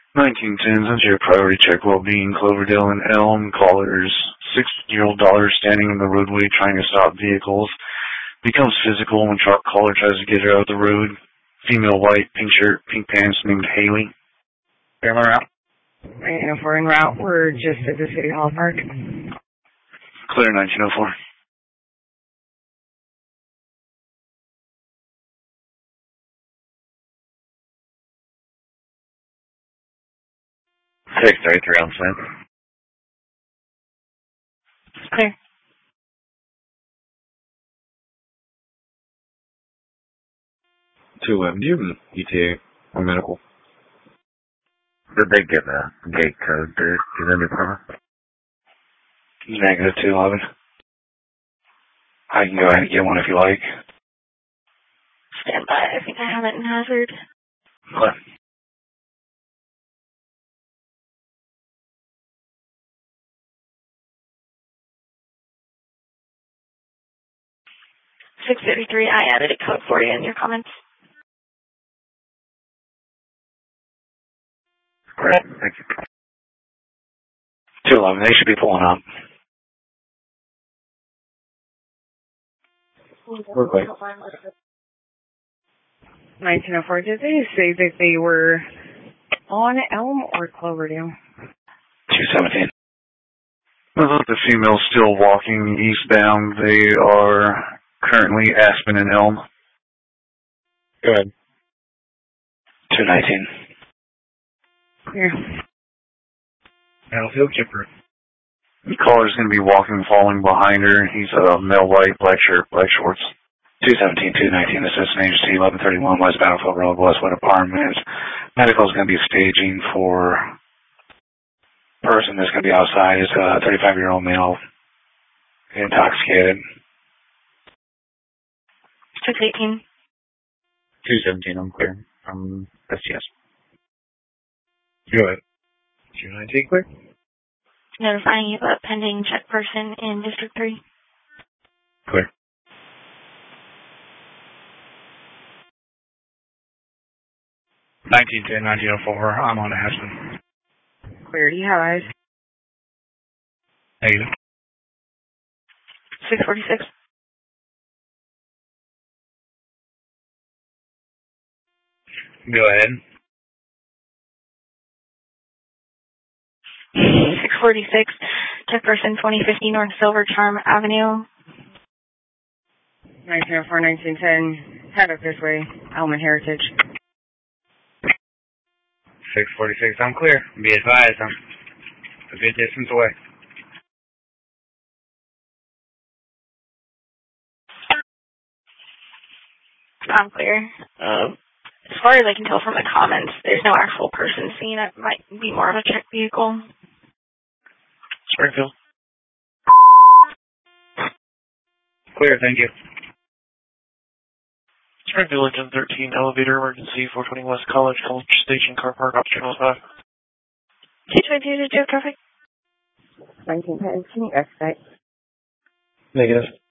1910, since your priority check well-being, Cloverdale and Elm. Callers 6-year-old daughter standing in the roadway trying to stop vehicles. Becomes physical when truck caller tries to get her out of the road. Female, white, pink shirt, pink pants, named Haley. Family route. Right, if we're en route, we're just at the City Hall Park. Clear 1904. Six 33 on Smith. Clear. 211, do you have an ETA or medical? Did they get a gate code to the department? Negative 211. I can go ahead and get one if you like. Stand by. I think I have it in hazard. What? .633, I added a code for you in your comments. Great, thank you. 211, they should be pulling up. Work late. 1904, did they say that they were on Elm or Cloverdale? 217. The female's still walking eastbound. They are currently Aspen and Elm. Go ahead. 219. Clear. Battlefield Kipper. The caller's going to be walking, following behind her. He's a male, white, black shirt, black shorts. 217, 219, Assistant Agency 1131 West Battlefield Road, Westwood Apartments. Medical is going to be staging for person that's going to be outside. Is a 35-year-old male, intoxicated. 618. 217, I'm clear. STS. Go ahead. 219, clear. Notifying you about pending check person in District 3. Clear. $1910, $1904. I'm on Aspen. Clear. Do you have eyes? Negative. 646. Go ahead. 646. Check person 2050 North Silver Charm Avenue. 1904, 1910. Head up this way. Elm and Heritage. 646, I'm clear. Be advised, I'm a good distance away. I'm clear. As far as I can tell from the comments, there's no actual person seen. It might be more of a check vehicle. Springfield. Clear, thank you. Springfield, Lincoln 13, elevator emergency, 420 West College Station, car park, option 05. 222, did you have traffic? 1910, can you expedite? Negative.